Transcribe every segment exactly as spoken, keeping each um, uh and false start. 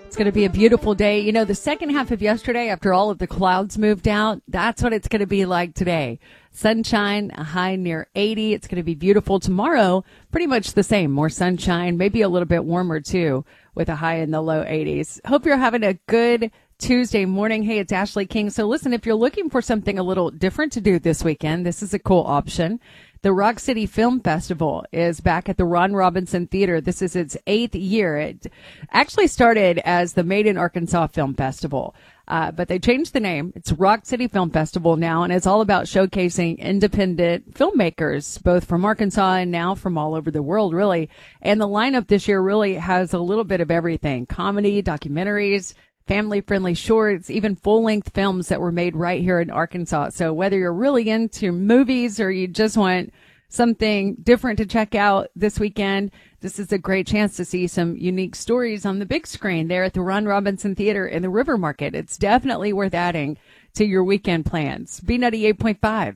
It's going to be a beautiful day. You know, the second half of yesterday, after all of the clouds moved out, that's what it's going to be like today. Sunshine, a high near eighty. It's going to be beautiful. Tomorrow, pretty much the same. More sunshine, maybe a little bit warmer, too, with a high in the low eighties. Hope you're having a good Tuesday morning. Hey, it's Ashley King. So listen, if you're looking for something a little different to do this weekend, this is a cool option. The Rock City Film Festival is back at the Ron Robinson Theater. This is its eighth year. It actually started as the Made in Arkansas Film Festival, uh, but they changed the name. It's Rock City Film Festival now, and it's all about showcasing independent filmmakers, both from Arkansas and now from all over the world, really. And the lineup this year really has a little bit of everything: comedy, documentaries, family-friendly shorts, even full-length films that were made right here in Arkansas. So whether you're really into movies or you just want something different to check out this weekend, this is a great chance to see some unique stories on the big screen there at the Ron Robinson Theater in the River Market. It's definitely worth adding to your weekend plans. B ninety-eight point five.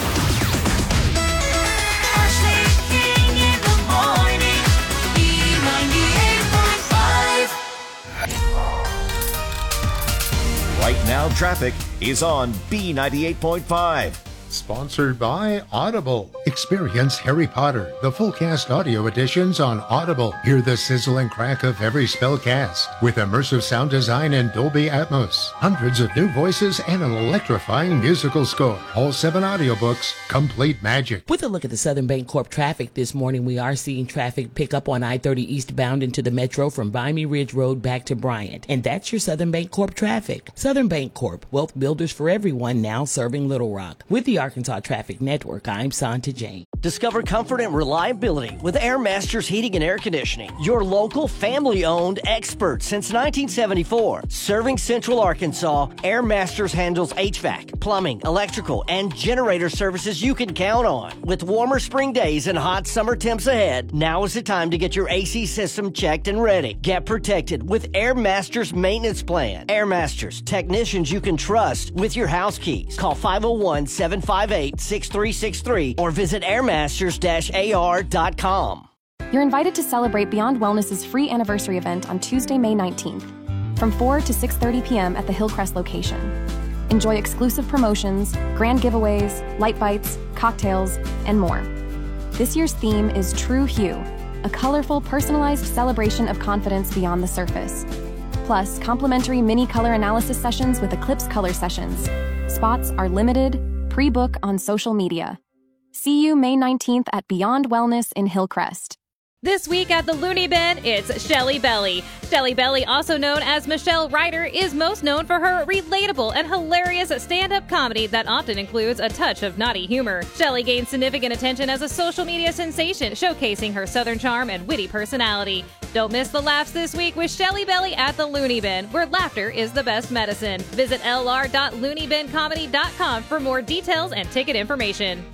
Right now, traffic is on B ninety-eight point five. Sponsored by Audible. Experience Harry Potter, the full cast audio editions on Audible. Hear the sizzle and crack of every spell cast with immersive sound design and Dolby Atmos. Hundreds of new voices and an electrifying musical score. All seven audiobooks, complete magic. With a look at the Southern Bancorp traffic this morning, we are seeing traffic pick up on I thirty eastbound into the metro from Vimy Ridge Road back to Bryant. And that's your Southern Bancorp traffic. Southern Bancorp, wealth builders for everyone, now serving Little Rock. With the Arkansas Traffic Network, I'm Santa Jane. Discover comfort and reliability with Air Masters Heating and Air Conditioning. Your local, family-owned expert since nineteen seventy-four. Serving Central Arkansas, Air Masters handles H V A C, plumbing, electrical, and generator services you can count on. With warmer spring days and hot summer temps ahead, now is the time to get your A C system checked and ready. Get protected with Air Masters Maintenance Plan. Air Masters, technicians you can trust with your house keys. Call five oh one, seven five eight, six three six three or visit air masters dash a r dot com. You're invited to celebrate Beyond Wellness's free anniversary event on Tuesday, May nineteenth, from four to six thirty p.m. at the Hillcrest location. Enjoy exclusive promotions, grand giveaways, light bites, cocktails, and more. This year's theme is True Hue, a colorful, personalized celebration of confidence beyond the surface. Plus, complimentary mini color analysis sessions with Eclipse Color Sessions. Spots are limited. Pre-book on social media. See you May nineteenth at Beyond Wellness in Hillcrest. This week at the Looney Bin, it's Shelly Belly. Shelly Belly, also known as Michelle Ryder, is most known for her relatable and hilarious stand-up comedy that often includes a touch of naughty humor. Shelly gained significant attention as a social media sensation, showcasing her southern charm and witty personality. Don't miss the laughs this week with Shelly Belly at the Looney Bin, where laughter is the best medicine. Visit l r dot looney bin comedy dot com for more details and ticket information.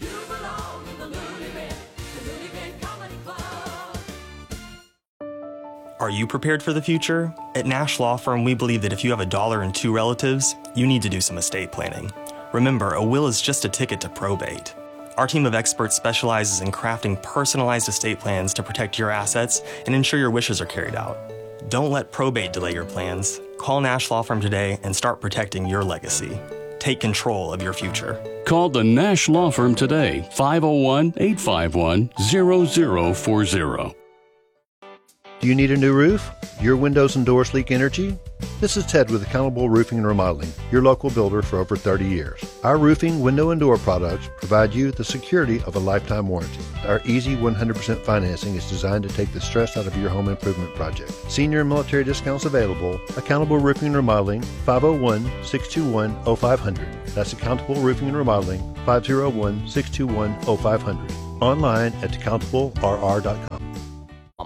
Are you prepared for the future? At Nash Law Firm, we believe that if you have a dollar and two relatives, you need to do some estate planning. Remember, a will is just a ticket to probate. Our team of experts specializes in crafting personalized estate plans to protect your assets and ensure your wishes are carried out. Don't let probate delay your plans. Call Nash Law Firm today and start protecting your legacy. Take control of your future. Call the Nash Law Firm today, five oh one, eight five one, zero zero four zero. Do you need a new roof? Your windows and doors leak energy? This is Ted with Accountable Roofing and Remodeling, your local builder for over thirty years. Our roofing, window, and door products provide you the security of a lifetime warranty. Our easy one hundred percent financing is designed to take the stress out of your home improvement project. Senior and military discounts available. Accountable Roofing and Remodeling, five oh one, six two one, oh five hundred. That's Accountable Roofing and Remodeling, five oh one, six two one, oh five hundred. Online at accountable r r dot com.